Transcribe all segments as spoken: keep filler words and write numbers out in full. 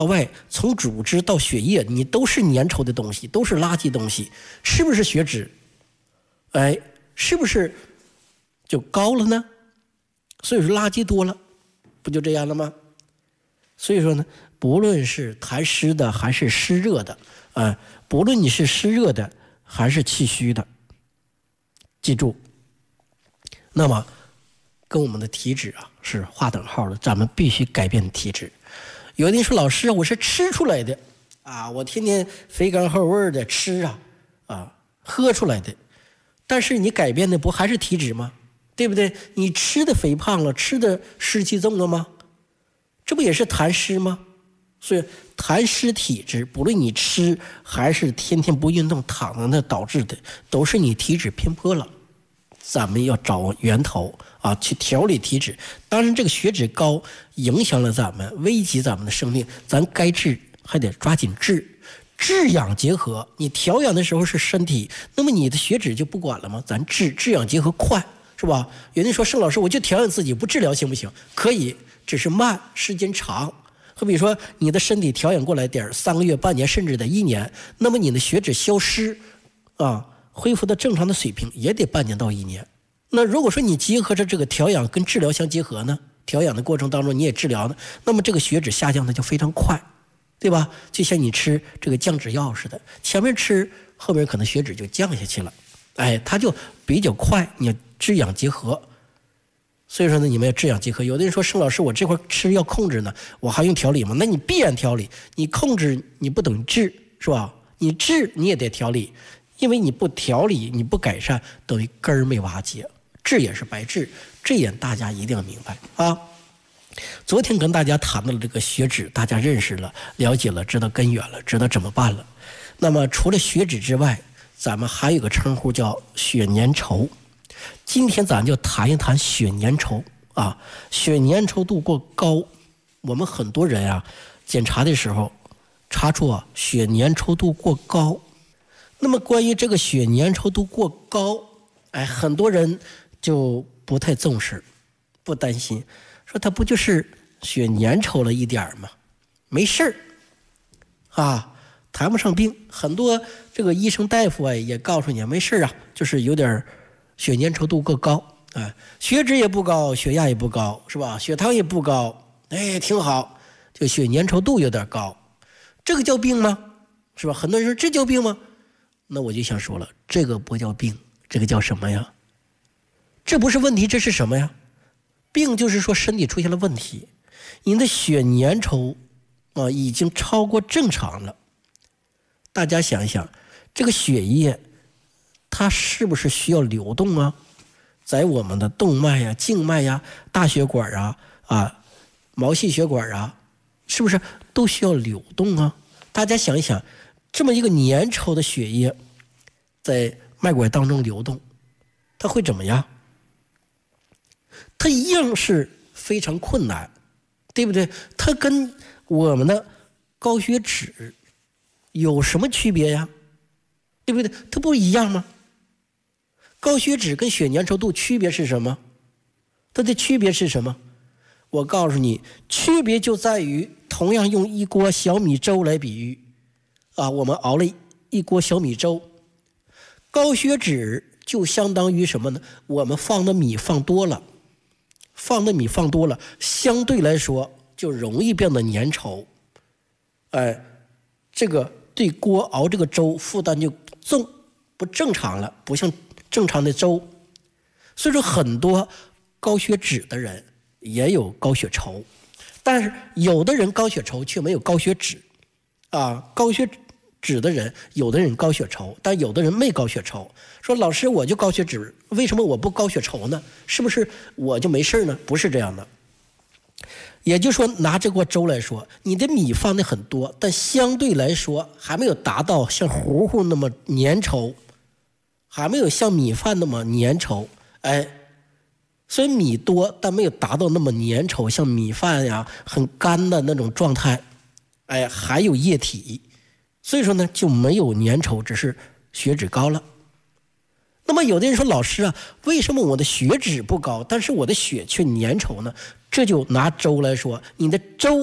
外，从组织到血液，你都是粘稠的东西，都是垃圾东西，是不是血脂？哎，是不是就高了呢？所以说垃圾多了，不就这样了吗？所以说呢，不论是痰湿的还是湿热的，啊，不论你是湿热的还是气虚的，记住，那么跟我们的体质啊是划等号的，咱们必须改变体质。有的人说，老师，我是吃出来的啊，我天天肥甘厚味的吃啊啊喝出来的，但是你改变的不还是体质吗？对不对？你吃的肥胖了，吃的湿气重了吗？这不也是痰湿吗？所以痰湿体质，不论你吃还是天天不运动躺在那导致的，都是你体质偏颇了。咱们要找源头啊，去调理体质。当然，这个血脂高影响了咱们，危及咱们的生命，咱该治还得抓紧治。治养结合，你调养的时候是身体，那么你的血脂就不管了吗？咱治治养结合快，是吧？有人说，盛老师，我就调养自己，不治疗行不行？可以，只是慢，时间长。好比说，你的身体调养过来点三个月、半年，甚至得一年，那么你的血脂消失啊，恢复到正常的水平也得半年到一年。那如果说你结合着这个调养跟治疗相结合呢，调养的过程当中你也治疗呢，那么这个血脂下降的就非常快，对吧？就像你吃这个降脂药似的，前面吃，后面可能血脂就降下去了，哎，它就比较快。你要治养结合，所以说呢，你们要治养结合。有的人说，盛老师，我这块吃要控制呢，我还用调理吗？那你必然调理，你控制你不等于治，是吧？你治你也得调理，因为你不调理，你不改善，等于根儿没瓦解，治也是白治，这点大家一定要明白啊。昨天跟大家谈到了这个血脂，大家认识了、了解了，知道根源了，知道怎么办了。那么除了血脂之外，咱们还有个称呼叫血粘稠。今天咱就谈一谈血粘稠啊，血粘稠度过高，我们很多人啊检查的时候查出啊血粘稠度过高。那么关于这个血粘稠度过高，哎，很多人就不太重视，不担心，说他不就是血粘稠了一点吗？没事儿啊，谈不上病。很多这个医生大夫啊也告诉你没事啊，就是有点血粘稠度过高啊，血脂也不高，血压也不高，是吧？血糖也不高，哎，挺好，就血粘稠度有点高，这个叫病吗？是吧？很多人说这叫病吗？那我就想说了，这个不叫病，这个叫什么呀？这不是问题，这是什么呀？病就是说身体出现了问题，你的血粘稠啊已经超过正常了。大家想一想，这个血液它是不是需要流动啊？在我们的动脉呀、静脉呀、大血管啊、啊毛细血管啊，是不是都需要流动啊？大家想一想，这么一个粘稠的血液在脉管当中流动，它会怎么样？它一样是非常困难，对不对？它跟我们的高血脂有什么区别呀？对不对？它不一样吗？高血脂跟血粘稠度区别是什么？它的区别是什么？我告诉你，区别就在于同样用一锅小米粥来比喻啊，我们熬了一锅小米粥，高血脂就相当于什么呢？我们放的米放多了，放的米放多了，相对来说就容易变得粘稠，哎，这个对锅熬这个粥负担就重，不正常了，不像正常的粥。所以说很多高血脂的人也有高血稠，但是有的人高血稠却没有高血脂啊，高血脂的人有的人高血稠，但有的人没高血稠。说老师我就高血脂，为什么我不高血稠呢？是不是我就没事呢？不是这样的。也就是说拿这锅粥来说，你的米放的很多，但相对来说还没有达到像糊糊那么粘稠，还没有像米饭那么粘稠。哎，虽然米多，但没有达到那么粘稠，像米饭呀很干的那种状态，哎，还有液体，所以说呢就没有粘稠，只是血脂高了。那么有的人说老师啊，为什么我的血脂不高，但是我的血却粘稠呢？这就拿粥来说，你的粥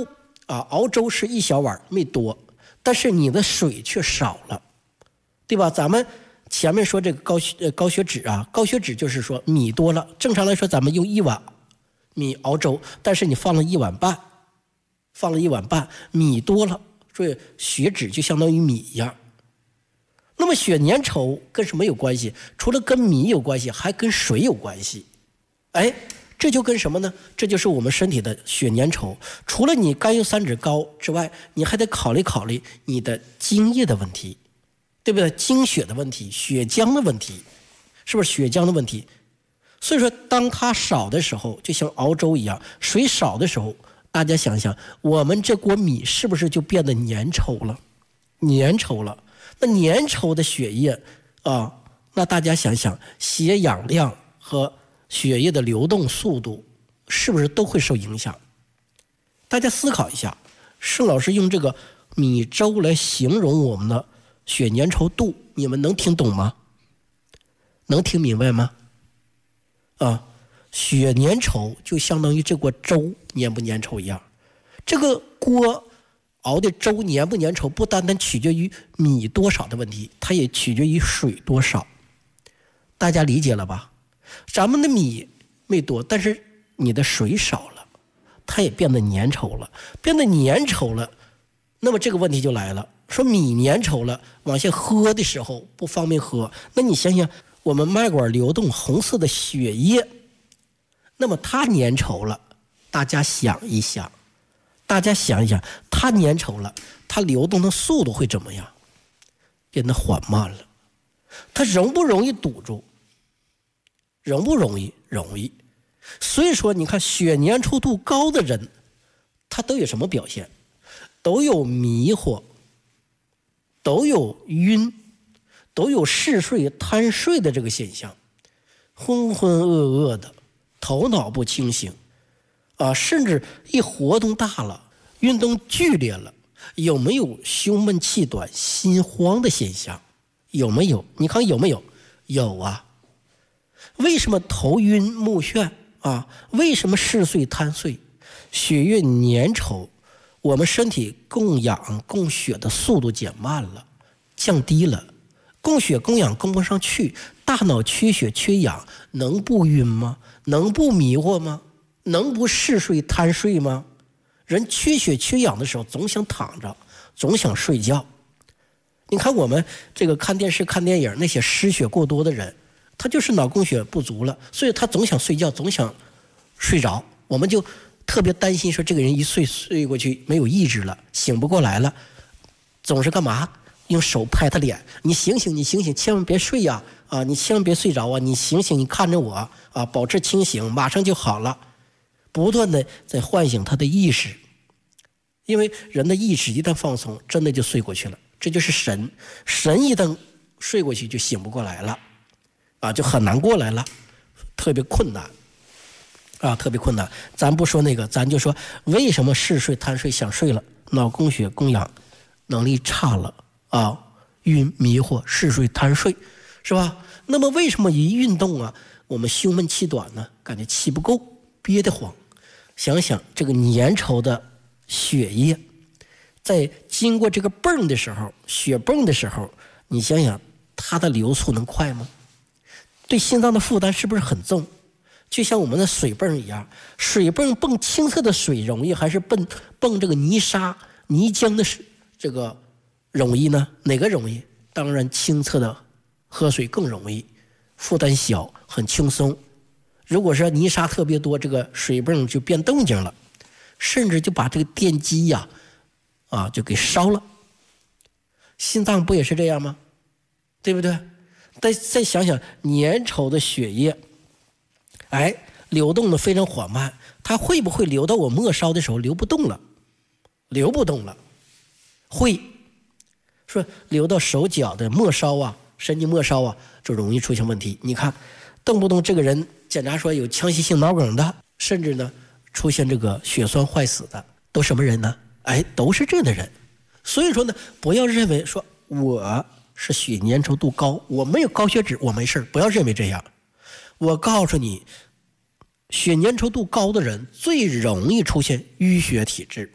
啊，熬粥是一小碗没多，但是你的水却少了，对吧？咱们前面说这个高血呃高血脂啊，高血脂就是说米多了，正常来说咱们用一碗米熬粥，但是你放了一碗半，放了一碗半，米多了，所以血脂就相当于米一样。那么血粘稠跟什么有关系？除了跟米有关系，还跟水有关系。哎，这就跟什么呢？这就是我们身体的血粘稠。除了你甘油三酯高之外，你还得考虑考虑你的精液的问题，对不对？精血的问题，血浆的问题，是不是血浆的问题？所以说，当它少的时候，就像熬粥一样，水少的时候，大家想想，我们这锅米是不是就变得粘稠了？粘稠了，那粘稠的血液啊，那大家想想，血氧量和血液的流动速度是不是都会受影响？大家思考一下，盛老师用这个米粥来形容我们的血粘稠度，你们能听懂吗？能听明白吗？啊，血粘稠就相当于这锅粥粘不粘稠一样。这个锅熬的粥粘不粘稠，不单单取决于米多少的问题，它也取决于水多少。大家理解了吧？咱们的米没多，但是你的水少了，它也变得粘稠了，变得粘稠了，那么这个问题就来了，说米粘稠了，往下喝的时候不方便喝。那你想想，我们脉管流动红色的血液，那么它粘稠了，大家想一想，大家想一想，它粘稠了，它流动的速度会怎么样？变得缓慢了。它容不容易堵住？容不容易？容易。所以说，你看血粘稠度高的人，他都有什么表现？都有迷惑，都有晕，都有嗜睡、贪睡的这个现象，浑浑噩噩的，头脑不清醒，啊，甚至一活动大了，运动剧烈了，有没有胸闷气短、心慌的现象？有没有？你看有没有？有啊。为什么头晕目眩啊？为什么嗜睡贪睡？血液粘稠，我们身体供氧供血的速度减慢了，降低了，供血供氧供不上去，大脑缺血缺氧，能不晕吗？能不迷惑吗？能不嗜睡贪睡吗？人缺血缺氧的时候，总想躺着，总想睡觉。你看我们这个看电视看电影，那些失血过多的人，他就是脑供血不足了，所以他总想睡觉，总想睡着。我们就特别担心说，这个人一睡睡过去没有意志了，醒不过来了，总是干嘛？用手拍他脸，你醒醒，你醒醒，千万别睡呀！啊，你千万别睡着啊！你醒醒，你看着我啊，保持清醒，马上就好了。不断的在唤醒他的意识，因为人的意识一旦放松，真的就睡过去了。这就是神，神一旦睡过去就醒不过来了。啊，就很难过来了，特别困难，啊，特别困难。咱不说那个，咱就说为什么嗜睡贪睡想睡了，脑供血供氧能力差了啊，晕迷惑嗜睡贪睡，是吧？那么为什么一运动啊，我们胸闷气短呢？感觉气不够，憋得慌。想想这个粘稠的血液，在经过这个泵的时候，血泵的时候，你想想它的流速能快吗？对心脏的负担是不是很重？就像我们的水泵一样，水泵泵清澈的水容易，还是泵泵这个泥沙泥浆的水这个容易呢？哪个容易？当然清澈的喝水更容易，负担小，很轻松。如果说泥沙特别多，这个水泵就变动静了，甚至就把这个电机呀啊就给烧了。心脏不也是这样吗？对不对？再再想想粘稠的血液，哎，流动的非常缓慢，它会不会流到我末梢的时候流不动了？流不动了，会，说流到手脚的末梢啊，神经末梢啊，就容易出现问题。你看，动不动这个人检查说有腔隙性脑梗的，甚至呢出现这个血栓坏死的，都什么人呢？哎，都是这样的人。所以说呢，不要认为说我是血粘稠度高，我没有高血脂，我没事，不要认为这样。我告诉你，血粘稠度高的人最容易出现淤血体质，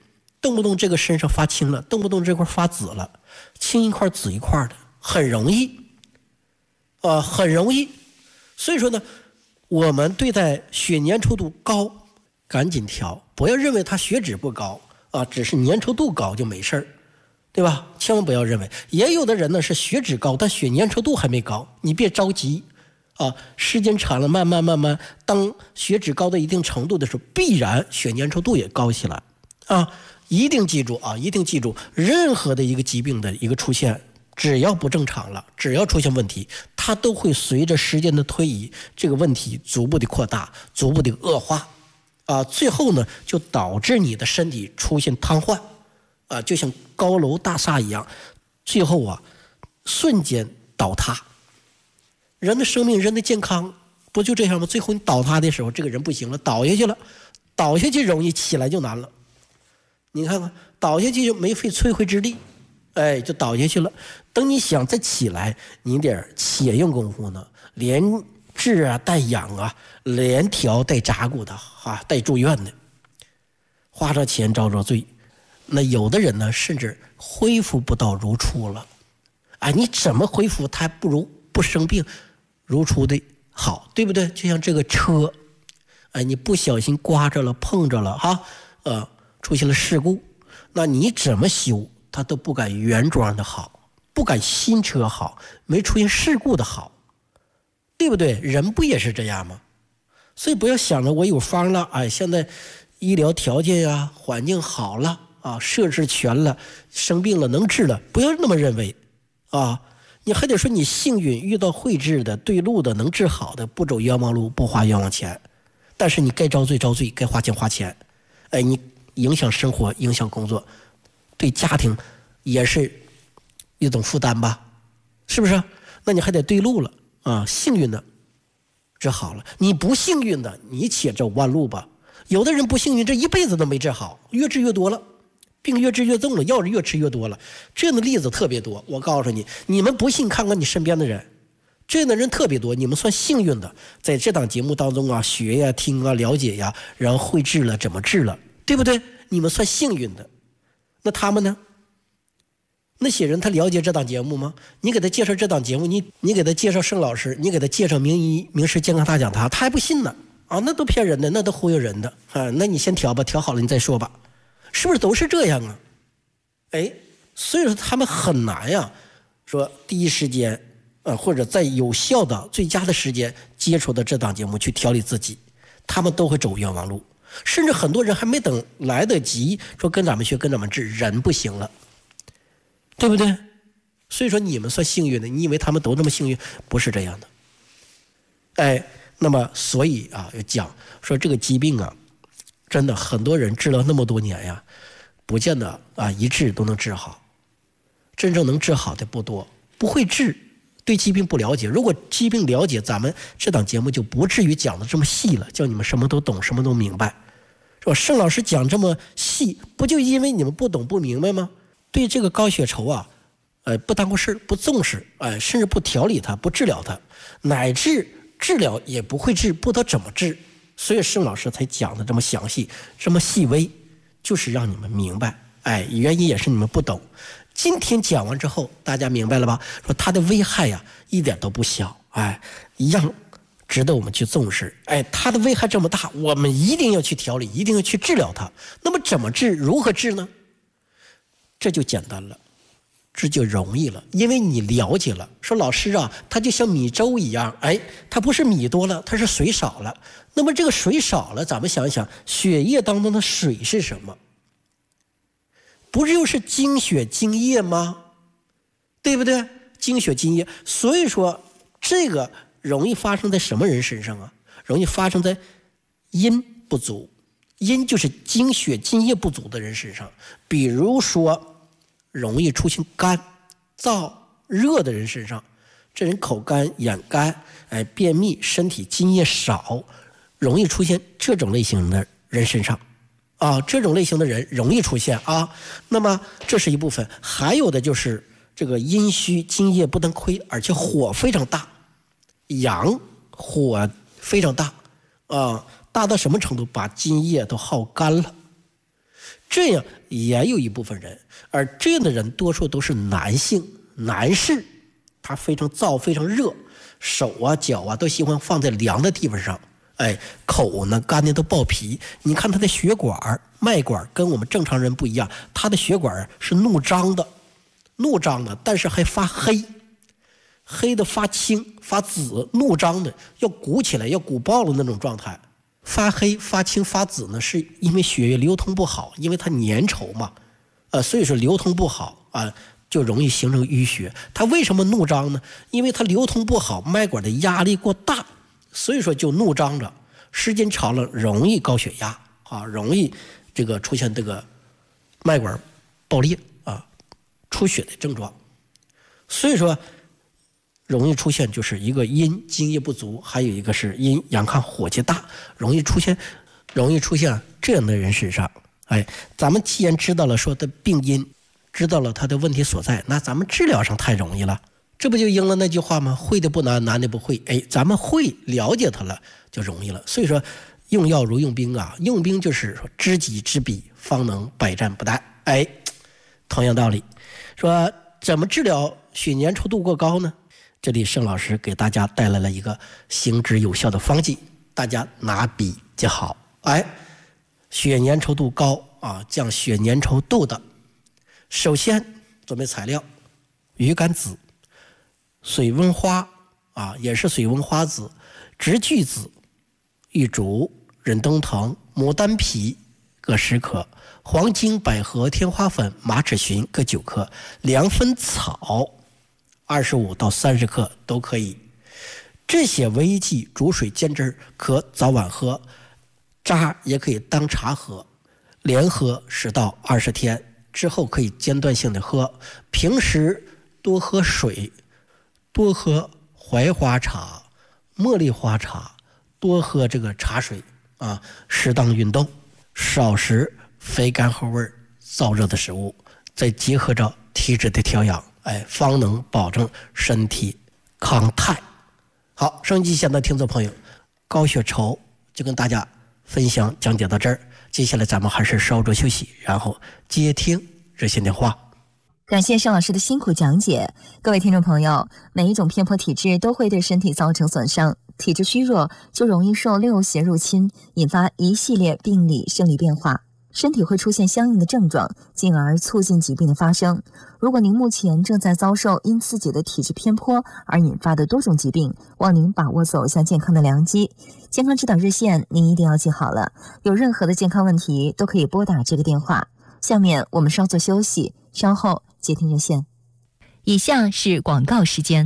动不动这个身上发青了，动不动这块发紫了，青一块紫一块的，很容易，啊、呃，很容易。所以说呢，我们对待血粘稠度高，赶紧调，不要认为它血脂不高啊，只是粘稠度高就没事儿，对吧？千万不要认为。也有的人呢是血脂高，但血粘稠度还没高，你别着急啊，时间长了，慢慢慢慢，当血脂高到一定程度的时候，必然血粘稠度也高起来啊。一定记住啊，一定记住，任何的一个疾病的一个出现，只要不正常了，只要出现问题，它都会随着时间的推移，这个问题逐步的扩大，逐步的恶化，啊，最后呢就导致你的身体出现瘫痪，啊，就像高楼大厦一样，最后啊瞬间倒塌。人的生命，人的健康不就这样吗？最后你倒塌的时候，这个人不行了，倒下去了，倒下去容易，起来就难了。你看看，倒下去就没费吹灰之力，哎，就倒下去了。等你想再起来，你得且用功夫呢，连治啊带养啊，连调带扎骨的啊，带住院的，花着钱遭着罪。那有的人呢，甚至恢复不到如初了。哎，你怎么恢复，他不如不生病如初的好，对不对？就像这个车，哎，你不小心刮着了、碰着了哈，呃。出现了事故，那你怎么修它都不敢原装的好，不敢新车好，没出现事故的好，对不对？人不也是这样吗？所以不要想着我有方了，哎，现在医疗条件呀、啊、环境好了啊，设置全了，生病了能治了，不要那么认为啊。你还得说你幸运遇到会治的、对路的、能治好的，不走冤枉路，不花冤枉钱。但是你该遭罪遭罪，该花钱花钱，哎，你。影响生活，影响工作，对家庭也是一种负担吧，是不是？那你还得对路了啊！幸运的治好了，你不幸运的，你且走弯路吧。有的人不幸运，这一辈子都没治好，越治越多了，病越治越重了，药越吃越多了，这样的例子特别多。我告诉你，你们不信，看看你身边的人，这样的人特别多。你们算幸运的，在这档节目当中啊，学呀、听啊、了解呀，然后会治了，怎么治了。对不对？你们算幸运的，那他们呢？那些人他了解这档节目吗？你给他介绍这档节目，你你给他介绍盛老师，你给他介绍名医名师健康大讲堂，他还不信呢啊！那都骗人的，那都忽悠人的啊！那你先调吧，调好了你再说吧，是不是都是这样啊？哎，所以说他们很难呀、啊，说第一时间啊，或者在有效的最佳的时间接触到这档节目去调理自己，他们都会走冤枉路。甚至很多人还没等来得及说跟咱们学跟咱们治，人不行了，对不对？所以说你们算幸运的，你以为他们都这么幸运？不是这样的。哎，那么所以啊，要讲说这个疾病啊，真的很多人治了那么多年呀，不见得啊一治都能治好，真正能治好的不多，不会治。对疾病不了解，如果疾病了解，咱们这档节目就不至于讲的这么细了，叫你们什么都懂，什么都明白，是吧？盛老师讲这么细，不就因为你们不懂不明白吗？对这个高血稠啊，呃，不当回事，不重视，哎、呃，甚至不调理它，不治疗它，乃至治疗也不会治，不知道怎么治，所以盛老师才讲的这么详细，这么细微，就是让你们明白，哎，原因也是你们不懂。今天讲完之后，大家明白了吧？说它的危害呀、啊，一点都不小，哎，一样值得我们去重视。哎，它的危害这么大，我们一定要去调理，一定要去治疗它。那么怎么治？如何治呢？这就简单了，这就容易了，因为你了解了。说老师啊，它就像米粥一样，哎，它不是米多了，它是水少了。那么这个水少了，咱们想一想，血液当中的水是什么？不就是精血精液吗？对不对？精血精液，所以说这个容易发生在什么人身上啊？容易发生在阴不足，阴就是精血精液不足的人身上。比如说容易出现干燥热的人身上，这人口干眼干，哎，便秘，身体津液少，容易出现这种类型的人身上。啊，这种类型的人容易出现啊。那么这是一部分，还有的就是这个阴虚津液不能亏，而且火非常大，阳火非常大啊，大到什么程度？把津液都耗干了。 这样也有一部分人，而这样的人多数都是男性男士，他非常燥非常热，手啊脚啊都喜欢放在凉的地方上，哎，口呢干的都爆皮。你看他的血管脉管跟我们正常人不一样，他的血管是怒张的，怒张的，但是还发黑，黑的发青发紫，怒张的要鼓起来要鼓爆了那种状态。发黑发青发紫呢，是因为血液流通不好，因为它粘稠嘛，呃，所以说流通不好啊、呃，就容易形成淤血。它为什么怒张呢？因为它流通不好，脉管的压力过大，所以说就怒张着，时间长了容易高血压啊，容易这个出现这个脉管爆裂啊，出血的症状。所以说容易出现就是一个阴津液不足，还有一个是阴阳亢火气大，容易出现容易出现这样的人身上。哎，咱们既然知道了说的病因，知道了他的问题所在，那咱们治疗上太容易了，这不就应了那句话吗？会的不难，难的不会。哎，咱们会了解它了就容易了。所以说用药如用兵啊，用兵就是说知己知彼，方能百战不殆。哎，同样道理，说怎么治疗血粘稠度过高呢？这里盛老师给大家带来了一个行之有效的方剂，大家拿笔记好。哎，血粘稠度高啊，降血粘稠度的，首先准备材料：鱼肝子、水温花啊，也是水温花籽、直锯子、玉竹、忍冬藤、牡丹皮各十克，黄精、百合、天花粉、马齿蕖各九克，凉粉草二十五到三十克都可以。这些微剂煮水煎汁，可早晚喝，渣也可以当茶喝，连喝十到二十天之后可以间断性的喝。平时多喝水，多喝槐花茶、茉莉花茶，多喝这个茶水啊，适当运动，少食肥甘厚味燥热的食物，再结合着体质的调养，哎，方能保证身体康泰。好，收音机前的听众朋友，高血稠就跟大家分享讲解到这儿，接下来咱们还是稍作休息，然后接听热线电话。 感谢盛老师的辛苦讲解。各位听众朋友，每一种偏颇体质都会对身体造成损伤，体质虚弱就容易受六邪入侵，引发一系列病理生理变化，身体会出现相应的症状，进而促进疾病的发生。如果您目前正在遭受因自己的体质偏颇而引发的多种疾病，望您把握走向健康的良机。健康指导热线您一定要记好了，有任何的健康问题都可以拨打这个电话。下面我们稍作休息，稍后接听热线。以下是广告时间。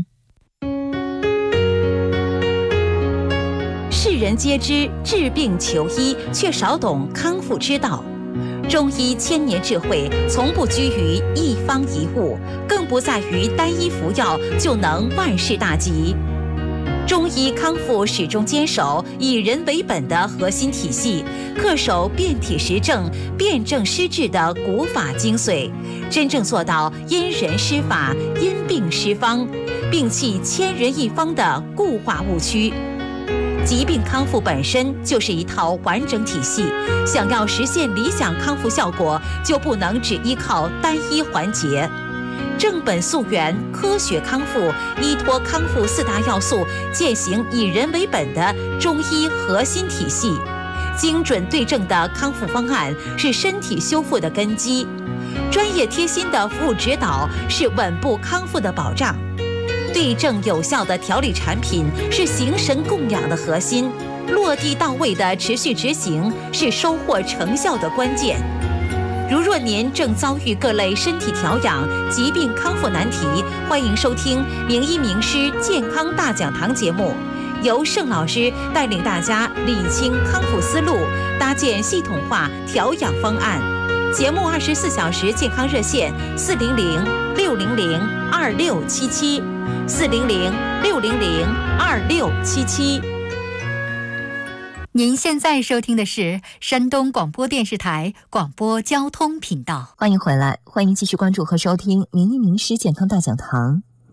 世人皆知治病求医，却少懂康复之道。中医千年智慧，从不拘于一方一物，更不在于单一服药就能万事大吉。中医康复始终坚守以人为本的核心体系，恪守辨体实证、辨证施治的古法精髓，真正做到因人施法、因病施方，摒弃千人一方的固化误区。疾病康复本身就是一套完整体系，想要实现理想康复效果，就不能只依靠单一环节。正本溯源，科学康复，依托康复四大要素，践行以人为本的中医核心体系。精准对症的康复方案是身体修复的根基，专业贴心的服务指导是稳步康复的保障。对症有效的调理产品是形神供养的核心，落地到位的持续执行是收获成效的关键。如若您正遭遇各类身体调养、疾病康复难题，欢迎收听名医名师健康大讲堂节目，由盛老师带领大家理清康复思路，搭建系统化调养方案。节目二十四小时健康热线：四零零六零零二六七七。四零零六零零二六七七。 您现在收听的是山东广播电视台广播交通频道。 欢迎回来，欢迎继续关注和收听名医名师健康大讲堂。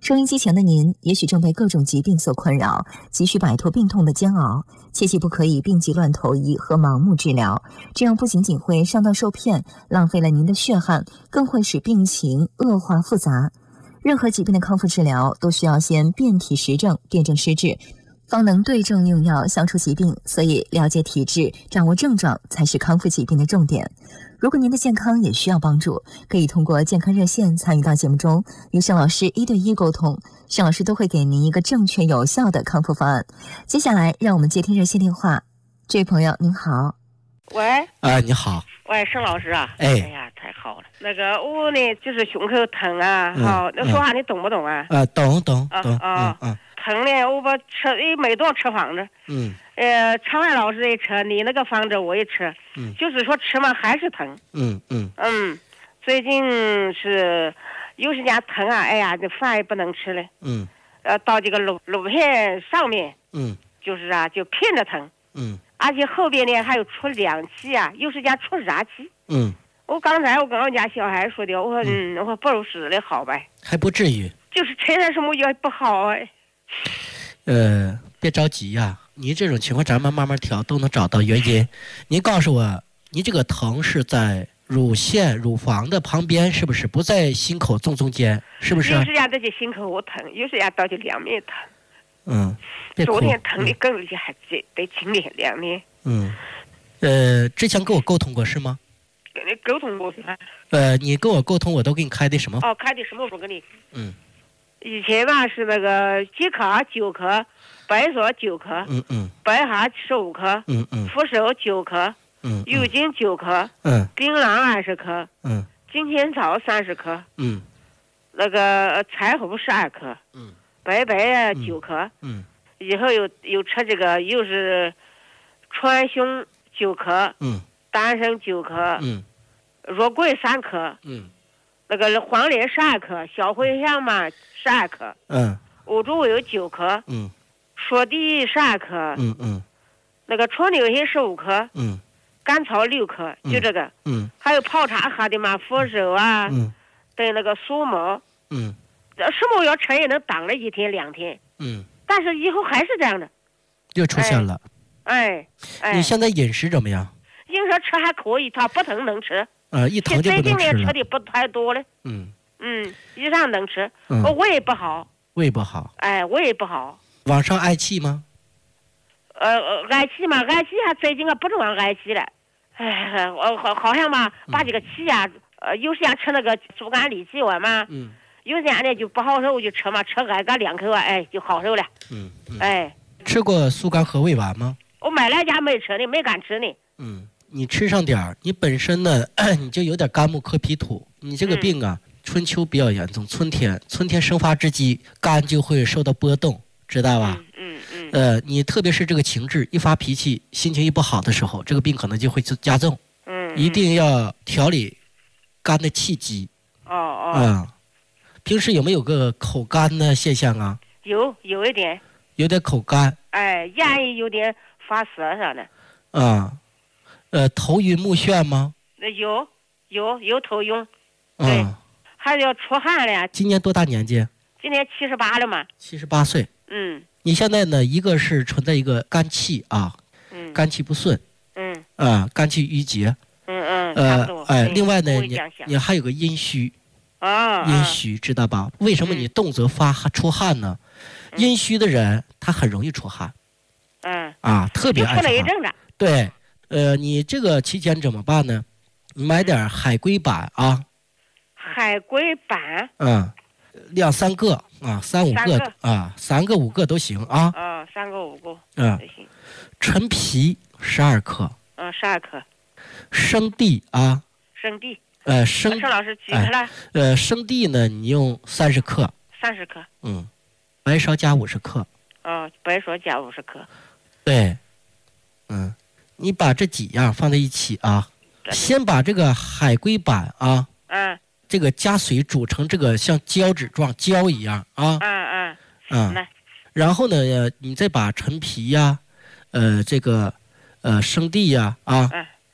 收音机前的您，也许正被各种疾病所困扰，急需摆脱病痛的煎熬，切记不可以病急乱投医和盲目治疗，这样不仅仅会上当受骗，浪费了您的血汗，更会使病情恶化复杂。任何疾病的康复治疗都需要先辨体实证，辨证施治，方能对症用药，消除疾病。所以了解体质，掌握症状才是康复疾病的重点。如果您的健康也需要帮助，可以通过健康热线参与到节目中，与盛老师一对一沟通，盛老师都会给您一个正确有效的康复方案。接下来让我们接听热线电话。这位朋友您好。 喂， 啊，你好。 喂，盛老师啊。 哎。 哎呀，太好了。那个我呢，就是胸口疼啊，好、嗯，那说话你懂不懂啊？ 啊，懂懂懂啊啊。疼呢，我把吃也没多吃方子。 嗯。 呃，常安老师也吃，你那个方子我也吃。 嗯。 就是说吃嘛还是疼。 嗯嗯。 嗯，最近是有时间疼啊，哎呀，这饭也不能吃了。 嗯。 呃，到这个乳乳片上面。 嗯。 就是啊，就偏着疼。 嗯。 而且后边呢还有出凉气啊，有时间出热气。 嗯。 我刚才我跟我家小孩说的，我说嗯，我说不如死的好呗。 还不至于。 就是吃点什么药不好哎。 呃，别着急呀、啊，你这种情况咱们慢慢调，都能找到原因。您告诉我，你这个疼是在乳腺、乳房的旁边，是不是？不在心口正中间，是不是？ 有时间到这心口我疼，有时间到这两面疼。 嗯， 昨天疼的更厉害，这得今天两面。 嗯，呃，之前跟我沟通过是吗？ 跟你沟通过是吧？ 呃，你跟我沟通，我都给你开的什么？ 哦，开的什么？我给你。 嗯。 以前吧是那个桔壳九颗，白术九颗， 嗯嗯， 白蛤十五颗， 嗯嗯， 扶手九颗， 嗯， 柚金九颗， 嗯， 槟榔二十颗， 嗯， 金钱草三十颗， 嗯， 那个柴胡十二颗， 嗯， 白白九颗， 嗯， 以后又又吃这个又是川芎九颗， 嗯， 丹参九颗， 嗯， 肉桂三颗， 嗯。 那个黄连十二颗，小茴香嘛十二颗， 嗯， 五猪有九颗， 嗯， 说地十二颗， 嗯嗯， 那个纯柳叶十五颗， 嗯， 甘草六颗，就这个， 嗯， 还有泡茶喝的嘛，佛手啊， 嗯， 对那个苏毛， 嗯， 什么药吃也能挡了一天两天， 嗯， 但是以后还是这样的， 又出现了， 哎，哎， 你现在饮食怎么样？ 饮食吃还可以，他不疼能吃。 啊，一疼就不能吃了。 最近呢吃的不太多了。 嗯嗯，以上能吃。 嗯， 我胃不好。 胃不好。 哎，胃不好。 晚上嗳气吗？ 呃，嗳气嘛，嗳气还最近啊不怎么嗳气了。哎，我好好像嘛，把这个气呀、啊，呃，有时间吃那个猪肝理气丸嘛。 嗯。 有时间呢就不好受，我就吃嘛，吃挨个两口啊，哎，就好受了。 嗯。嗯哎。 吃过速肝和胃丸吗？ 我买来家没吃呢，没敢吃呢。 嗯。你吃上点儿，你本身呢，你就有点肝木克脾土，你这个病啊，嗯、春秋比较严重，春天春天生发之机，肝就会受到波动，知道吧？ 嗯嗯。嗯呃，你特别是这个情志一发脾气，心情一不好的时候，这个病可能就会加重。 嗯。 一定要调理肝的气机。 哦哦。 嗯。平时有没有个口干的现象啊？ 有，有一点。 有点口干。 哎，咽也有点发涩啥的。 啊。呃，头晕目眩吗？ 有有有头晕， 对， 嗯、还要出汗了。 今年多大年纪？ 今年七十八了嘛。 七十八岁。 嗯。 你现在呢？一个是存在一个肝气啊， 嗯， 肝气不顺， 嗯， 啊，肝气郁结， 嗯嗯， 呃，哎，另外呢， 你你还有个阴虚， 啊， 阴虚知道吧？为什么你动则发出汗呢？阴虚的人他很容易出汗， 嗯， 啊，特别爱出汗。对。呃，你这个期间怎么办呢？你买点海龟板啊。 海龟板。 嗯，两三个啊，三五个啊，三个五个都行啊。 啊，三个五个。 嗯。陈皮十二克。 嗯，十二克。 生地啊。 生地。 呃，生。 盛老师几克了？ 呃，生地呢，你用三十克。 三十克。 嗯。白芍加五十克。 哦，白芍加五十克。 对。嗯。你把这几样放在一起啊，先把这个海龟板啊， 嗯， 这个加水煮成这个像胶质状胶一样啊， 嗯嗯嗯，然后呢，你再把陈皮呀、啊，呃，这个呃生地呀、啊，啊， 嗯嗯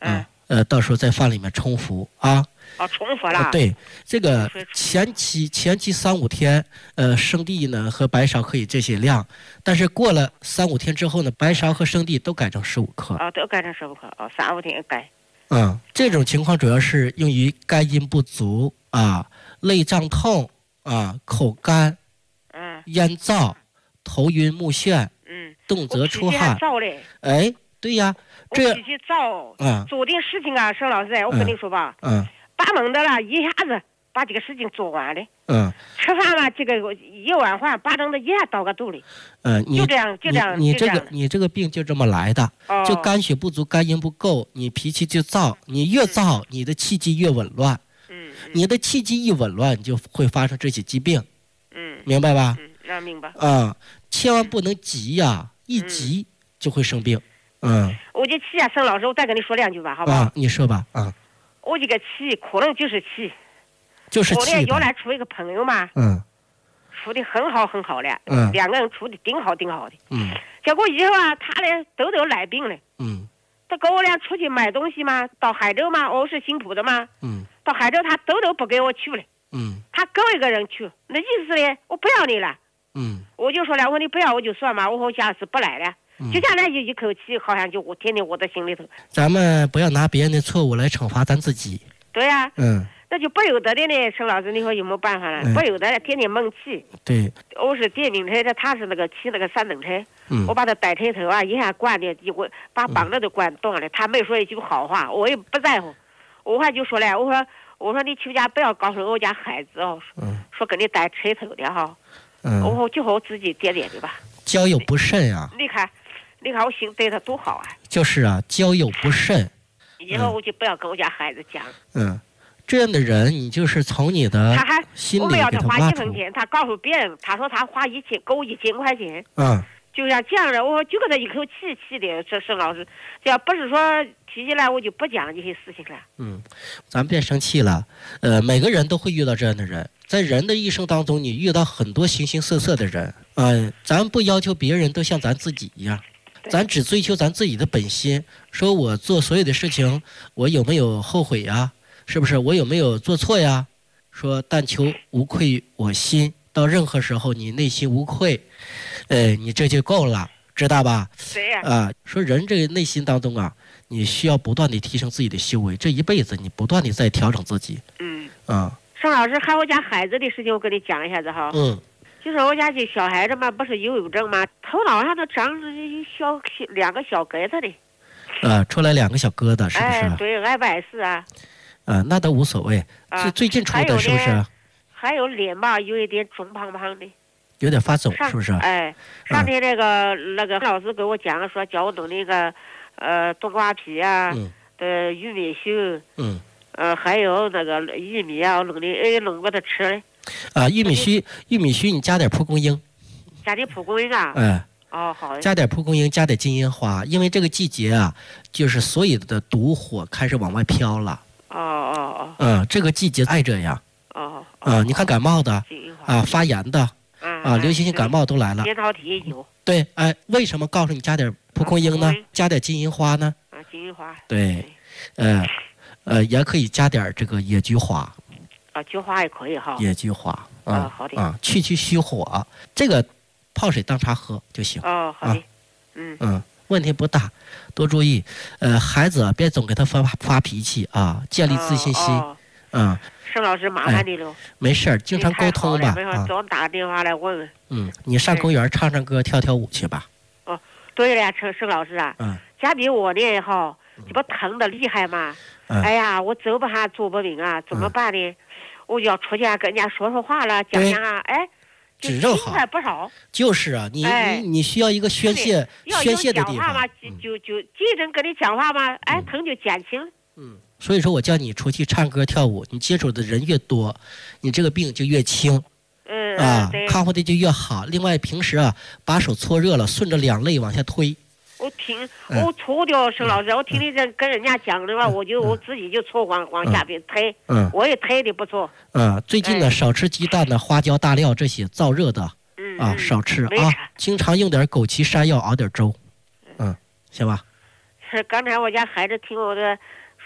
呃，到时候在饭里面冲服啊。 哦，冲服了。 呃、对，这个前期前期三五天，呃，生地呢和白芍可以这些量，但是过了三五天之后呢，白芍和生地都改成十五克。 哦，都改成十五克。哦，三五天改。 嗯，这种情况主要是用于肝阴不足啊、肋胀痛啊、口干、 嗯、 咽燥、头晕目眩、 嗯、 动则出汗。哎，对呀，这脾气躁。 嗯， 做点事情啊，沈老师，我跟你说吧， 嗯， 把忙的了，一下子把这个事情做完了。 嗯， 吃饭嘛，这个一碗饭把整的一下倒个肚里。 嗯，你就这样，就这样。 你你这个你这个病就这么来的， 哦、 就肝血不足，肝阴不够，你脾气就燥，你越燥，嗯、你的气机越紊乱。 嗯， 你的气机一紊乱，你就会发生这些疾病。 嗯， 明白吧？ 嗯，让明白。 啊、嗯，千万不能急呀、啊，一急就会生病。嗯， 我就气啊，沈老师，我再跟你说两句吧，好吧？ 啊，你说吧，啊。 我这个气可能就是气， 就是气。 我呢原来处一个朋友嘛， 嗯， 处的很好很好的， 嗯， 两个人处的顶好顶好的， 嗯。 结果以后啊，他呢都得来病了， 嗯。 他跟我俩出去买东西嘛，到海州嘛，我是新浦的嘛， 嗯。 到海州他都都不给我去了， 嗯。 他够一个人去，那意思呢，我不要你了， 嗯。 我就说了，我说你不要我就算嘛，我说下次不来了。就下来就一口气，好像就我天天我在心里头。 咱们不要拿别人的错误来惩罚咱自己。 对呀、啊， 嗯， 那就不由得的呢，沈老师，你说有没有办法了？ 嗯、 不由得天天猛气。 对， 我是电瓶车的，他是那个骑那个三轮车， 嗯， 我把他带车头啊，一下关的，一我把绑子都关断了。他没说一句好话，我也不在乎。我还就说了，我说我说你去家不要告诉我家孩子哦， 嗯， 说跟你带车头的哈， 嗯， 我就和我自己点点的吧。 交友不慎啊！ 你看。你看我心对他多好啊！ 就是啊，交友不慎。 以后我就不要跟我家孩子讲。 嗯，这样的人，你就是从你的心里给他挖除。 我们要他花一分钱，他告诉别人，他说他花一千，给我一千块钱。 嗯。 就像这样的，我就给他一口气气的，这沈老师，只要不是说提起来，我就不讲这些事情了。 嗯，咱别生气了。呃，每个人都会遇到这样的人，在人的一生当中，你遇到很多形形色色的人。嗯、呃，咱不要求别人都像咱自己一样。咱只追求咱自己的本心，说我做所有的事情，我有没有后悔呀？是不是？我有没有做错呀？说但求无愧我心，到任何时候你内心无愧，呃，你这就够了，知道吧？ 对呀。 啊，说人这个内心当中啊，你需要不断的提升自己的修为，这一辈子你不断的在调整自己。 嗯。 啊。 沈老师，还我家孩子的事情，我跟你讲一下子哈。 嗯。 就是我家这小孩子嘛，不是忧郁症嘛，头脑上都长着小两个小疙瘩的。 啊，出来两个小疙瘩，是不是？ 哎，对，爱外事啊。 啊，那都无所谓。 啊， 最最近出的是不是？ 还有脸吧，有一点肿胖胖的。 有点发肿，是不是？ 哎，上天那个、嗯、那个老师给我讲说，叫我弄那个呃冬瓜皮啊， 嗯， 的玉米须， 嗯， 呃，还有那个玉米啊，弄的哎弄给他吃嘞。 啊，玉米须，玉米须，你加点蒲公英， 加点蒲公英啊。 哎， 哦，好。 加点蒲公英，加点金银花，因为这个季节啊，就是所有的毒火开始往外飘了。 哦哦哦。 嗯，这个季节爱这样。 哦。 啊，你看感冒的，啊，发炎的，啊，流行性感冒都来了。 扁桃体有。 对，哎，为什么告诉你加点蒲公英呢？加点金银花呢？ 啊，金银花。 对，呃，呃，也可以加点这个野菊花。 啊，菊花也可以哈。 野菊花啊， 啊，好的啊，去去虚火，这个泡水当茶喝就行。 哦，好的， 啊、 嗯嗯，问题不大，多注意。呃，孩子别总给他发发脾气啊，建立自信心。 哦哦、嗯。 沈老师，麻烦你了。 哎、没事儿，经常沟通吧。 没事，总打个电话来问问。 嗯，你上公园唱唱歌、跳跳舞去吧。 哦，对了，陈沈老师啊， 嗯， 家比我呢也好，这不疼的厉害嘛。 嗯、 哎呀，我走不下，坐不稳啊，怎么办呢？嗯、我就要出去跟人家说说话了，讲讲啊，哎， 指正好不少。 就是啊，你、 哎、 你你需要一个宣泄宣泄的地方。 要有讲话嘛，就就就接着跟你讲话嘛，哎，疼就减轻了。 嗯，所以说我叫你出去唱歌跳舞，你接触的人越多，你这个病就越轻。 嗯啊， 对康复的就越好。另外，平时啊，把手搓热了，顺着两肋往下推。 我听，我搓掉沈老师， 嗯、 我听你这跟人家讲的话， 嗯、 我就、嗯、我自己就搓往往下边推， 嗯， 我也推的不错。 嗯，最近呢，哎、少吃鸡蛋呢、花椒、大料这些燥热的， 嗯啊，少吃啊，经常用点枸杞、山药熬点粥，嗯，行吧。 刚才我家孩子听我的。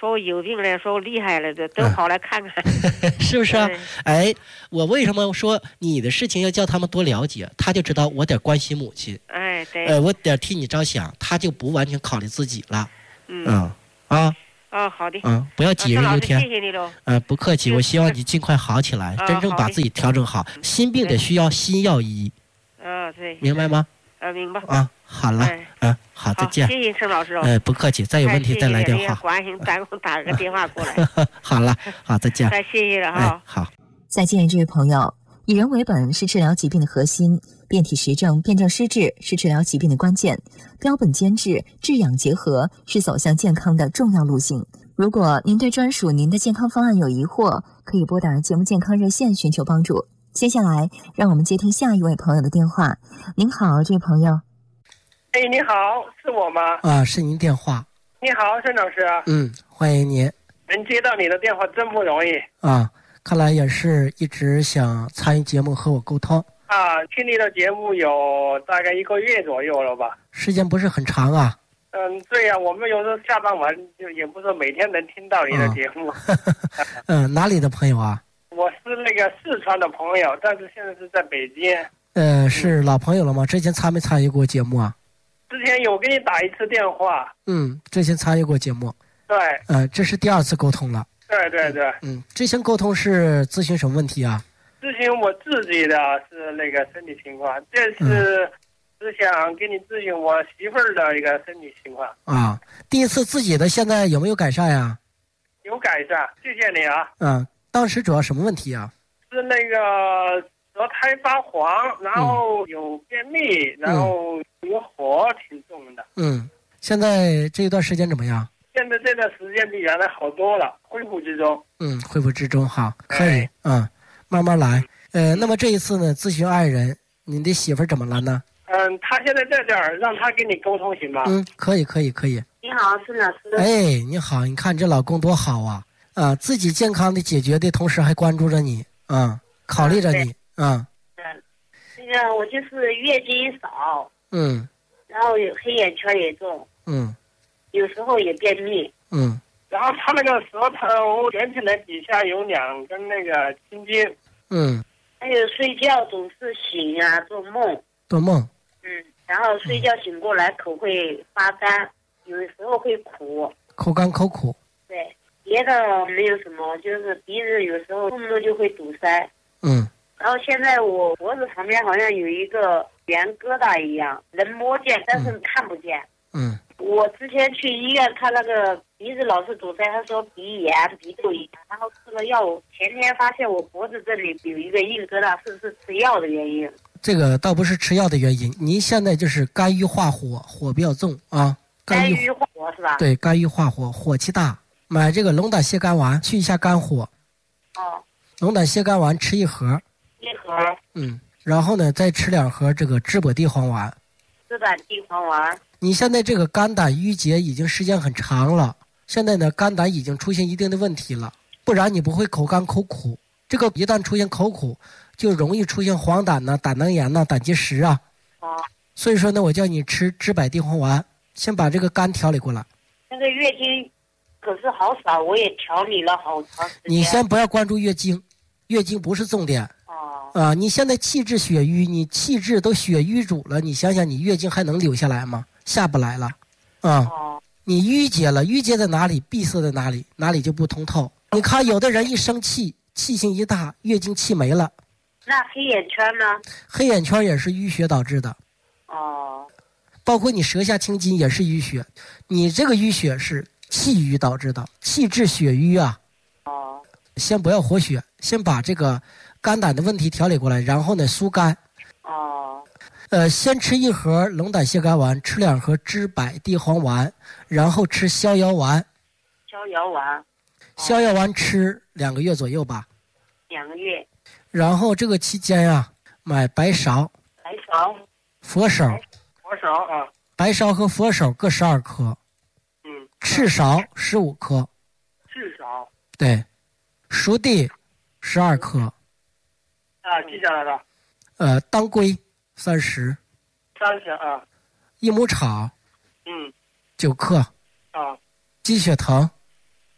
说有病了，说厉害了的，都跑来看看， 是不是啊？哎，我为什么说你的事情要叫他们多了解，他就知道我得关心母亲， 哎，对， 呃，我得替你着想，他就不完全考虑自己了。 嗯， 嗯啊。 哦，好的。 嗯，不要杞人忧天。 谢谢你喽。 嗯、呃，不客气。我希望你尽快好起来，真正把自己调整好。心病得需要心药医。 啊，对。 明白吗？ 啊，明白。 啊，好了，嗯，好，再见。 谢谢陈老师哦。 呃，不客气，再有问题再来电话。 关心咱打个电话过来。 好了，好，再见。 太谢谢了哈。 好。 再见，这位朋友。以人为本是治疗疾病的核心，辨体实证、辨证施治是治疗疾病的关键，标本兼治、治养结合是走向健康的重要路径。如果您对专属您的健康方案有疑惑，可以拨打节目健康热线寻求帮助。接下来，让我们接听下一位朋友的电话。您好，这位朋友。 哎，你好，是我吗？ 啊，是您电话。 你好，沈老师。 嗯，欢迎您。 能接到你的电话真不容易啊。看来也是一直想参与节目和我沟通啊，听你的节目有大概一个月左右了吧？ 时间不是很长啊。 嗯，对呀、啊，我们有时候下班完就也不是每天能听到你的节目。 嗯，哪里的朋友啊？ 我是那个四川的朋友，但是现在是在北京。 呃，是老朋友了吗？之前参没参与过节目啊？ 之前有给你打一次电话。 嗯，之前参与过节目。 对。 呃，这是第二次沟通了。 对对对， 嗯，之前沟通是咨询什么问题啊？ 咨询我自己的是那个身体情况，这是是想给你咨询我媳妇儿的一个身体情况。 啊，第一次自己的现在有没有改善呀？ 有改善，谢谢你啊。 嗯，当时主要什么问题啊？ 是那个舌苔发黄，然后有便秘，嗯、然后有火挺重的。 嗯，现在这一段时间怎么样？ 现在这段时间比原来好多了，恢复之中。 嗯，恢复之中哈，可以，嗯，慢慢来。呃，那么这一次呢，咨询爱人，你的媳妇儿怎么了呢？ 嗯，她现在在这儿，让她跟你沟通行吗？ 嗯，可以，可以，可以。 你好，孙老师。 哎，你好，你看你这老公多好啊！啊，自己健康的解决的同时还关注着你，啊，考虑着你，啊。 嗯，那个我就是月经少， 嗯， 然后有黑眼圈也重， 嗯。 有时候也便秘， 嗯， 然后他那个舌头连起来底下有两根那个青筋， 嗯， 还有睡觉总是醒啊，做梦， 做梦， 嗯，然后睡觉醒过来口会发干，有的时候会苦， 口干口苦， 对，别的没有什么，就是鼻子有时候动不动就会堵塞， 嗯， 然后现在我脖子旁边好像有一个圆疙瘩一样，能摸见但是看不见， 嗯。 我之前去医院看那个鼻子老是堵塞，他说鼻炎、鼻窦炎，然后吃了药，前天发现我脖子这里有一个硬疙瘩，是不是吃药的原因？ 这个倒不是吃药的原因，您现在就是肝郁化火，火比较重啊。 肝郁化火是吧？ 对，肝郁化火，火气大。买这个龙胆泻肝丸，去一下肝火。 哦。 龙胆泻肝丸吃一盒。 一盒。 嗯，然后呢，再吃两盒这个知柏地黄丸。 知柏地黄丸。 你现在这个肝胆郁结已经时间很长了，现在呢肝胆已经出现一定的问题了，不然你不会口干口苦。这个一旦出现口苦，就容易出现黄疸呐、胆囊炎呐、胆结石啊。 哦。 所以说呢，我叫你吃知柏地黄丸，先把这个肝调理过来。 那个月经可是好少，我也调理了好长时间。 你先不要关注月经，月经不是重点。 哦。 啊，你现在气滞血瘀，你气滞都血瘀阻了，你想想你月经还能留下来吗？下不来了，啊、 哦， 你淤结了，淤结在哪里，闭塞在哪里，哪里就不通透。你看有的人一生气，气性一大，月经气没了。 那黑眼圈呢？ 黑眼圈也是淤血导致的。 哦。 包括你舌下青筋也是淤血，你这个淤血是气瘀导致的，气滞血瘀啊。 哦。 先不要活血，先把这个肝胆的问题调理过来，然后呢疏肝。 哦。 呃，先吃一盒龙胆泻肝丸，吃两盒知柏地黄丸，然后吃逍遥丸。 逍遥丸。哦、 逍遥丸吃两个月左右吧。 两个月。 然后这个期间呀、啊，买白芍。 白芍。 佛手。 佛手啊。 白芍和佛手各十二颗。 嗯。 赤芍十五颗。 赤芍。 对。熟地十二颗。 啊，记下来了。 呃，当归。三十， 三十啊， 益母草， 嗯， 九克， 啊， 鸡血藤，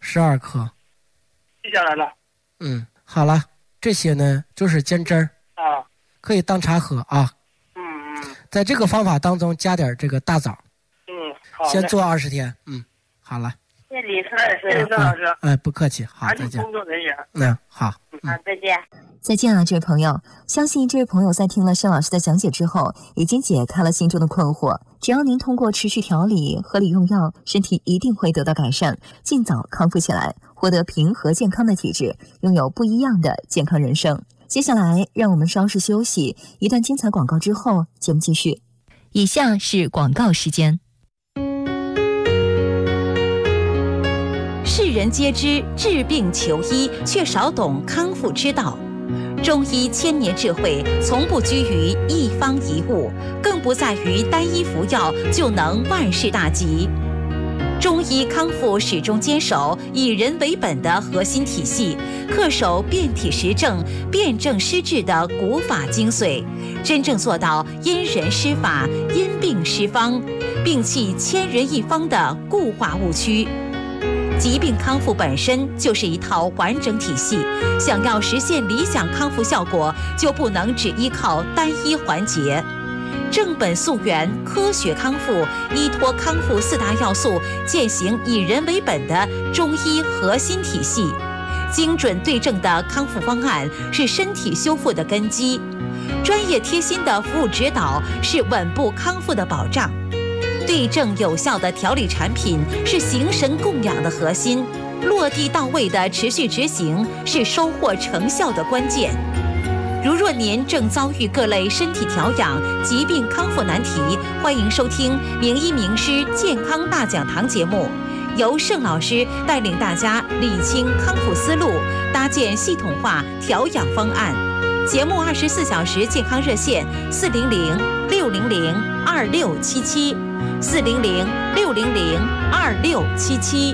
十二克。 记下来了。 嗯，好了，这些呢就是煎汁儿啊， 可以当茶喝啊。 嗯嗯。 在这个方法当中加点这个大枣。 嗯，好。 先做二十天。嗯，好了。 谢谢李老师，谢谢郑老师。 哎，不客气，好，再见。 工作人员。 嗯，好。 嗯，好，再见。 再见啊，这位朋友！相信这位朋友在听了盛老师的讲解之后，已经解开了心中的困惑。只要您通过持续调理、合理用药，身体一定会得到改善，尽早康复起来，获得平和健康的体质，拥有不一样的健康人生。接下来，让我们稍事休息，一段精彩广告之后，节目继续。以下是广告时间。 世人皆知治病求医，却少懂康复之道。中医千年智慧，从不拘于一方一物，更不在于单一服药就能万事大吉。中医康复始终坚守以人为本的核心体系，恪守辨体实证、辨证施治的古法精髓，真正做到因人施法、因病施方，摒弃千人一方的固化误区。疾病康复本身就是一套完整体系，想要实现理想康复效果，就不能只依靠单一环节。正本溯源，科学康复，依托康复四大要素，践行以人为本的中医核心体系。精准对症的康复方案是身体修复的根基，专业贴心的服务指导是稳步康复的保障。对症有效的调理产品是形神供养的核心，落地到位的持续执行是收获成效的关键。如若您正遭遇各类身体调养、疾病康复难题，欢迎收听《名医名师健康大讲堂》节目，由盛老师带领大家理清康复思路，搭建系统化调养方案。节目二十四小时健康热线：四零零六零零二六七七。四零零六零零二六七七。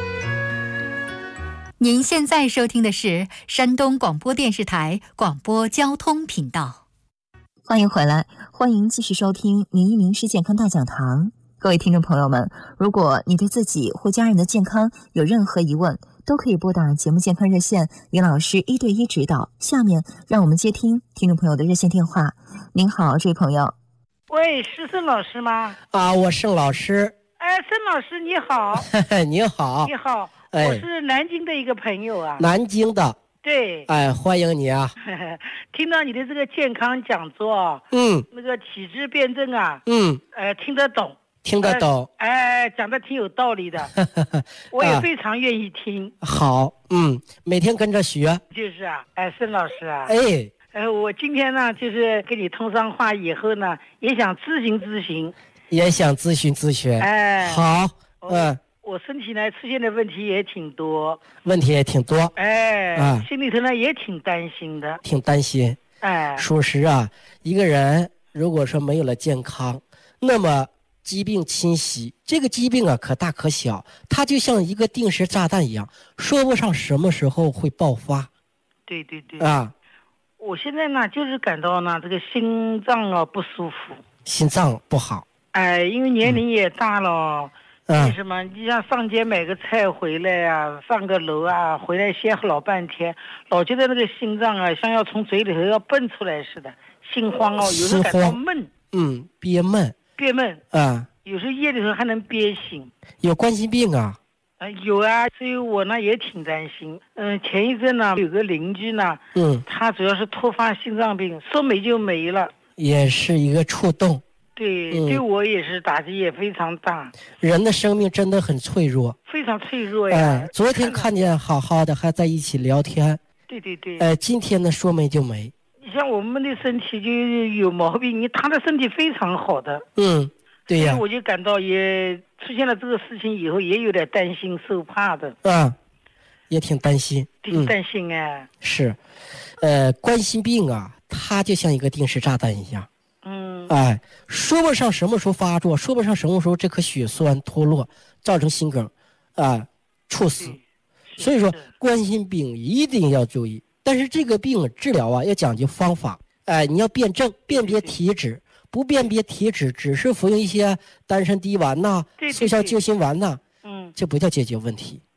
您现在收听的是山东广播电视台广播交通频道。 欢迎回来，欢迎继续收听名医名师健康大讲堂。各位听众朋友们，如果你对自己或家人的健康有任何疑问，都可以拨打节目健康热线，林老师一对一指导。下面让我们接听听众朋友的热线电话。您好，这位朋友。 喂，是盛老师吗？ 啊，我盛老师。 哎，盛老师你好。 你好。 你好， 哎， 我是南京的一个朋友啊。 南京的。 对。 哎，欢迎你啊。 听到你的这个健康讲座， 嗯， 那个体质辩证啊， 嗯， 呃，听得懂。 听得懂。 哎，讲的挺有道理的。我也非常愿意听。 啊、好，嗯，每天跟着学。 就是啊，哎，盛老师啊。 哎。 呃，我今天呢，就是跟你通上话以后呢，也想咨询咨询， 也想咨询咨询。 哎， 好，嗯， 我身体呢出现的问题也挺多， 问题也挺多， 哎， 啊， 心里头呢也挺担心的， 挺担心。 哎， 属实啊，一个人如果说没有了健康，那么疾病侵袭，这个疾病啊可大可小，它就像一个定时炸弹一样，说不上什么时候会爆发。 对对对。 啊。 我现在呢，就是感到呢，这个心脏啊不舒服， 心脏不好。 哎，因为年龄也大了， 嗯、 为什么？你像上街买个菜回来啊，上个楼啊，回来歇老半天，老觉得那个心脏啊，像要从嘴里头要蹦出来似的，心慌哦，有时候感到闷， 嗯，憋闷， 憋闷， 啊， 有时候夜里头还能憋醒。 有冠心病啊？ 呃，有啊，所以我呢也挺担心。嗯、呃，前一阵呢有个邻居呢， 嗯， 他主要是突发心脏病，说没就没了， 也是一个触动。 对， 嗯、 对我也是打击也非常大。 人的生命真的很脆弱， 非常脆弱呀。 哎，昨天看见好好的还在一起聊天， 对对对。 哎，今天呢说没就没。 你像我们的身体就有毛病，你他的身体非常好的。 嗯，对呀。 所以我就感到也出现了这个事情以后，也有点担心受怕的。 啊，也挺担心。 挺担心哎、 嗯。是，呃，冠心病啊，它就像一个定时炸弹一样。 嗯。 哎，说不上什么时候发作，说不上什么时候这颗血栓脱落，造成心梗，啊，猝死。所以说，冠心病一定要注意。但是这个病治疗啊，要讲究方法。哎，你要辨证，辨别体质。不辨别体质，只是服用一些丹参滴丸呐、速效救心丸呐， 嗯， 这不叫解决问题。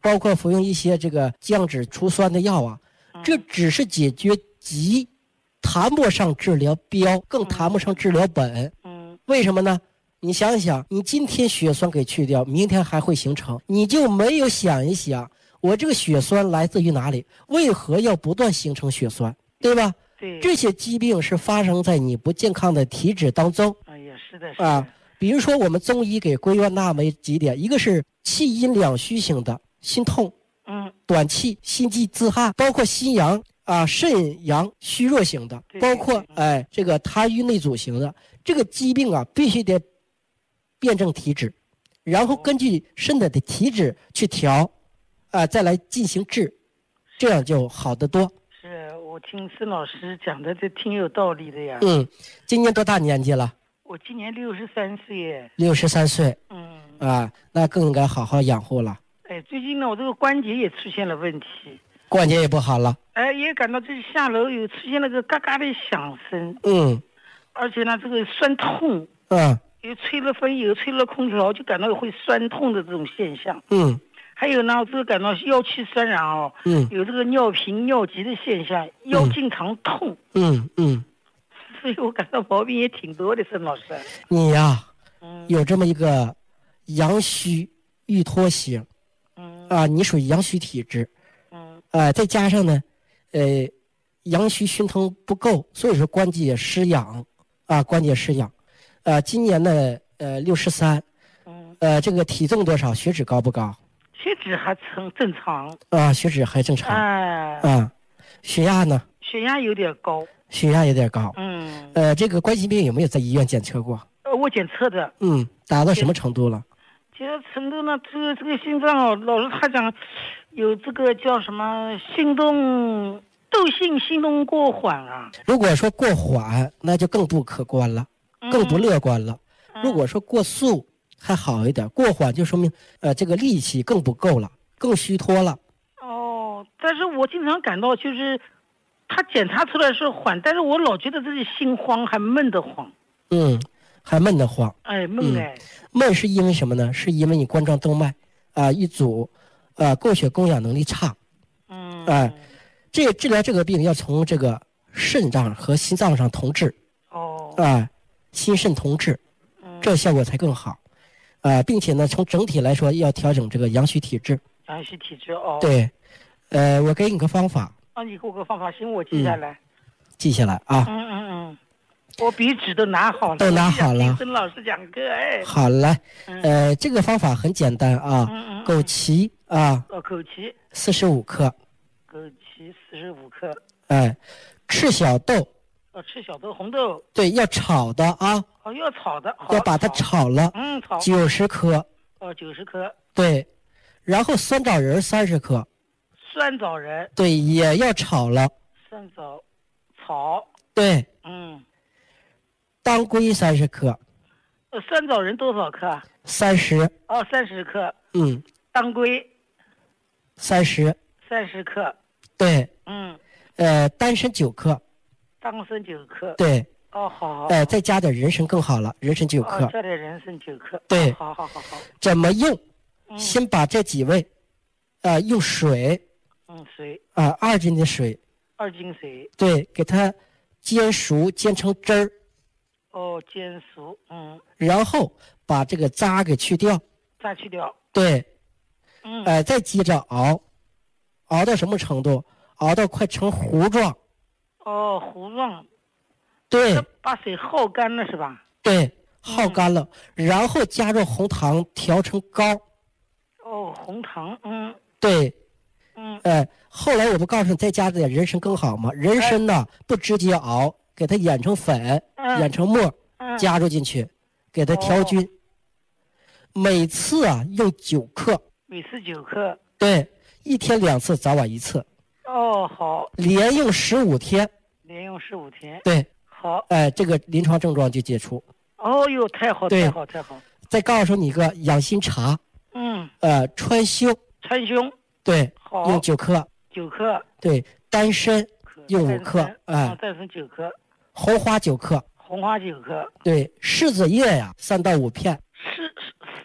包括服用一些这个降脂除酸的药啊，这只是解决急，谈不上治疗标，更谈不上治疗本。 嗯， 为什么呢？你想想，你今天血栓给去掉，明天还会形成，你就没有想一想，我这个血栓来自于哪里？为何要不断形成血栓？对吧？ 对， 这些疾病是发生在你不健康的体质当中。 哎呀，是的，是的。 啊，比如说我们中医给归纳为几点，一个是气阴两虚型的心痛， 嗯， 短气、心悸自汗，包括心阳啊、肾阳虚弱型的，包括哎这个痰瘀内阻型的，这个疾病啊必须得辩证体质，然后根据身体的体质去调，啊再来进行治，这样就好得多。 是我听孙老师讲的，这挺有道理的呀。 嗯，今年多大年纪了？ 我今年六十三岁。 六十三岁。 嗯。 啊，那更应该好好养护了。 哎，最近呢，我这个关节也出现了问题。 关节也不好了。 哎，也感到这下楼有出现了个嘎嘎的响声。 嗯。而且呢，这个酸痛。 嗯。 有吹了风，有吹了空调，就感到会酸痛的这种现象。 嗯。 还有呢，这个感到腰膝酸软哦。 嗯。 有这个尿频尿急的现象，腰经常痛。 嗯嗯。 所以我感到毛病也挺多的，孙老师。 你呀， 嗯， 有这么一个阳虚郁脱型。嗯。啊，你属于阳虚体质。嗯。啊，再加上呢，呃，阳虚熏腾不够，所以说关节失养。啊，关节失养。呃，今年呢，呃，六十三，嗯，呃，这个体重多少？血脂高不高？ 血脂还正正常。 啊，血脂还正常。 哎。 啊，血压呢？ 血压有点高。 血压有点高。 嗯。 呃，这个冠心病有没有在医院检测过？ 呃，我检测的。 嗯，达到什么程度了？ 这个程度呢，这个这个心脏哦，老师他讲有这个叫什么心动窦性心动过缓啊。 如果说过缓，那就更不可观了。更不乐观了。 嗯、 如果说过速还好一点，过缓就说明呃这个力气更不够了，更虚脱了。 哦，但是我经常感到就是他检查出来是缓，但是我老觉得自己心慌，还闷得慌。 嗯，还闷得慌。 哎，闷哎、嗯。 闷是因为什么呢？是因为你冠状动脉啊、呃、一阻，啊、呃、供血供氧能力差。嗯。哎、呃，这个治疗这个病要从这个肾脏和心脏上同治。哦。啊、呃。心肾同治，这效果才更好，啊、呃，并且呢，从整体来说要调整这个阳虚体质。 阳虚体质哦。对， 呃，我给你个方法。 啊，你给我个方法，行，我记下来。 嗯、记下来啊。 嗯嗯嗯，我笔纸都拿好了。 都拿好了。 跟老师讲课，哎。 好嘞，呃，这个方法很简单啊。嗯嗯。枸杞啊。 哦，枸杞。 四十五克。 枸杞四十五克。 哎，赤小豆。 赤小豆、红豆， 对，要炒的啊。 哦，要炒的， 要把它炒了。 嗯，炒。 九十克。 哦，九十克。 对，然后酸枣仁三十克。 酸枣仁。 对，也要炒了。 酸枣，炒。 对。 嗯。 当归三十克。 呃，酸枣仁多少克？ 三十。 哦，三十克。 嗯。 当归。 三十。 三十克。 对。 嗯。 呃，丹参九克。 当参九克。 对。 哦，好好。 哎、呃，再加点人参更好了，人参九克。 哦、加点人参九克。 对。 哦、好好好好。 怎么用？ 嗯、 先把这几味，啊、呃，用水。 嗯，水。 啊、呃，二斤的水。 二斤水。 对，给它煎熟，煎成汁儿。 哦，煎熟，嗯。 然后把这个渣给去掉。 渣去掉。 对。 嗯。 哎、呃，再接着熬，熬到什么程度？熬到快成糊状。 哦，糊状。 对。 把水耗干了是吧？ 对，耗干了，嗯、然后加入红糖调成膏。 哦，红糖，嗯。 对。 嗯。 哎、呃，后来我不告诉你再加点人参更好吗？人参呢、哎、不直接熬，给它研成粉， 嗯、 研成末， 嗯、 加入进去，给它调均。哦、每次啊用九克。 每次九克。 对，一天两次，早晚一次。 哦，好。 连用十五天。 连用十五天。 对。 好。 哎、呃，这个临床症状就解除。 哦哟，太好太好太好。 再告诉你一个养心茶。 嗯。 呃，川芎。 川芎。 对。 好。 用九克。 九克。 对，丹参用五克。 啊、嗯，丹参九克。 红花九克。 红花九克。 对，柿子叶呀，三到五片。 柿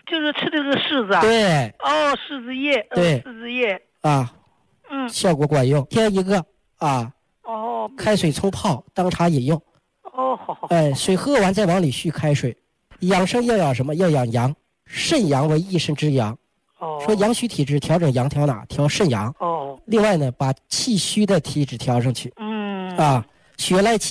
就是吃这个柿子啊。 对。 哦，柿子叶。 对。 柿子叶。 啊。 嗯。 效果管用，天一个啊。 哦。 开水冲泡，当茶饮用。 哦，好好。 哎，水喝完再往里续开水。养生要养什么？要养阳，肾阳为一身之阳。 哦。 说阳虚体质调整阳调哪？调肾阳。 哦。 另外呢，把气虚的体质调上去。 嗯。 啊，血赖气。